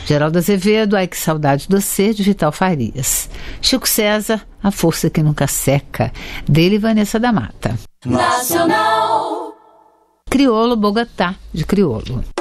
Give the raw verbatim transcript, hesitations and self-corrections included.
Geraldo Azevedo, Ai que saudade do ser, de Vital Farias. Chico César, A força que nunca seca, dele Vanessa da Mata. Nacional. Criolo, Bogotá, de Criolo.